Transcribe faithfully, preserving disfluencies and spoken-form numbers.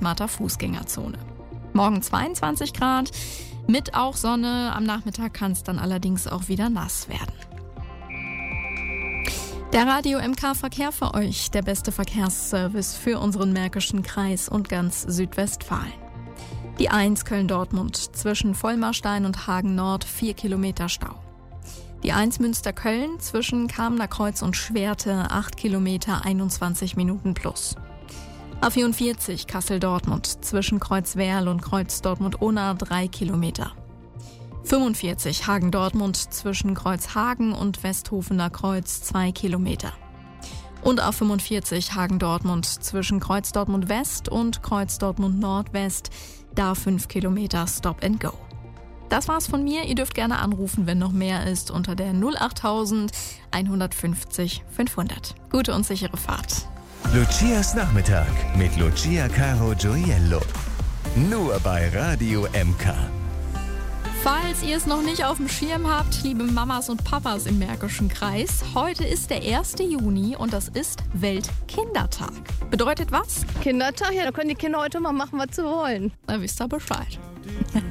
Stadtmarter Fußgängerzone. Morgen zweiundzwanzig Grad, mit auch Sonne. Am Nachmittag kann es dann allerdings auch wieder nass werden. Der Radio M K Verkehr für euch, der beste Verkehrsservice für unseren Märkischen Kreis und ganz Südwestfalen. Die eins Köln-Dortmund zwischen Vollmarstein und Hagen Nord, vier Kilometer Stau. Die eins Münster-Köln zwischen Kamener Kreuz und Schwerte, acht Kilometer, einundzwanzig Minuten plus. A vierundvierzig Kassel-Dortmund zwischen Kreuzwerl und Kreuz-Dortmund-Ohna, drei Kilometer. fünfundvierzig Hagen-Dortmund zwischen Kreuzhagen und Westhofener Kreuz, zwei Kilometer. Und A fünfundvierzig Hagen-Dortmund zwischen Kreuz-Dortmund-West und Kreuz-Dortmund-Nordwest, da fünf Kilometer Stop and Go. Das war's von mir. Ihr dürft gerne anrufen, wenn noch mehr ist, unter der null achttausend einhundertfünfzig fünfhundert. Gute und sichere Fahrt. Lucias Nachmittag mit Lucia Caro Gioiello. Nur bei Radio M K. Falls ihr es noch nicht auf dem Schirm habt, liebe Mamas und Papas im Märkischen Kreis, heute ist der erste Juni und das ist Weltkindertag. Bedeutet was? Kindertag, ja, da können die Kinder heute mal machen, was sie wollen. Da wisst ihr Bescheid.